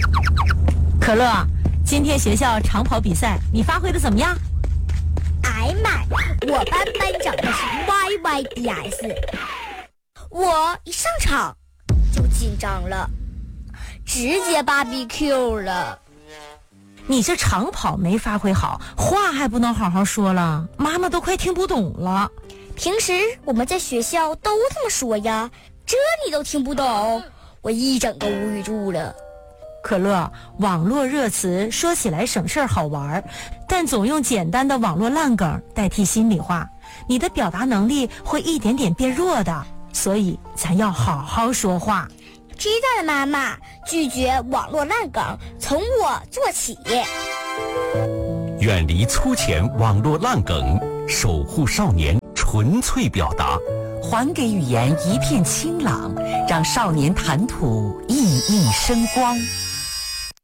可乐，今天学校长跑比赛你发挥的怎么样？ 哎妈，我班班长的是 YYDS， 我一上场就紧张了，直接BBQ 了。 你这长跑没发挥好，话还不能好好说了，妈妈都快听不懂了。 平时我们在学校都这么说呀，这你都听不懂，我一整个无语住了。 可乐，网络热词说起来省事儿好玩，但总用简单的网络烂梗代替心里话，你的表达能力会一点点变弱的，所以咱要好好说话。 知道了，妈妈，拒绝网络烂梗，从我做起。 远离粗浅网络烂梗，守护少年纯粹表达， 还给语言一片清朗，让少年谈吐熠熠生光。